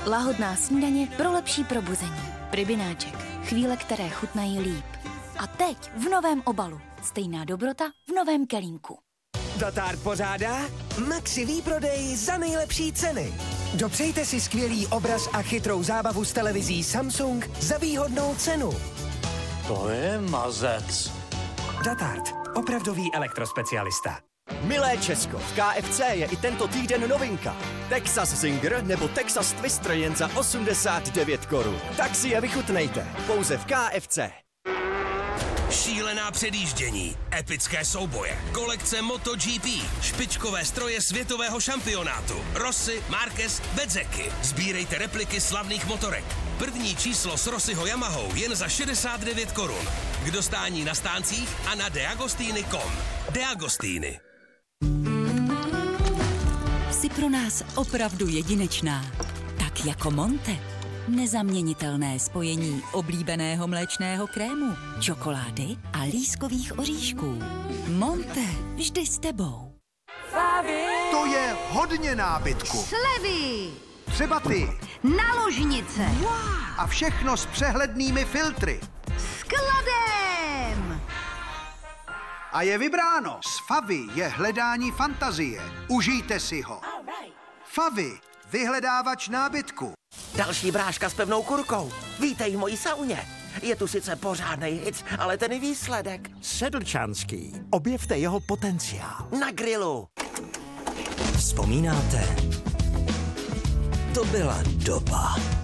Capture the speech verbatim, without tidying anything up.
Lahodná snídaně pro lepší probuzení. Pribináček. Chvíle, které chutnají líp. A teď v novém obalu. Stejná dobrota v novém kelímku. Datár pořádá maxi výprodej za nejlepší ceny. Dopřejte si skvělý obraz a chytrou zábavu s televizí Samsung za výhodnou cenu. To je mazec. Datard. Opravdový elektrospecialista. Milé Česko, v K F C je i tento týden novinka. Texas Zinger nebo Texas Twister jen za osmdesát devět korun. Tak si je vychutnejte. Pouze v K F C. Šílená předjíždění, epické souboje, kolekce MotoGP, špičkové stroje světového šampionátu, Rossi, Marquez, Bezzecchi. Sbírejte repliky slavných motorek. První číslo s Rossiho Yamahou jen za šedesát devět korun. K dostání na stáncích a na deagostini tečka com. Deagostini. Jsi pro nás opravdu jedinečná. Tak jako Monte. Nezaměnitelné spojení oblíbeného mléčného krému, čokolády a lískových oříšků. Monte, vždy s tebou. To je hodně nábytku. Slevy! Třeba ty. Naložnice! Wow. A všechno s přehlednými filtry. Skladem! A je vybráno. S Favy je hledání fantazie. Užijte si ho. Favy, vyhledávač nábytku. Další bráška s pevnou kurkou. Vítej v mojí sauně. Je tu sice pořádnej hic, ale ten výsledek. Sedlčanský. Objevte jeho potenciál. Na grilu. Vzpomínáte? To byla doba.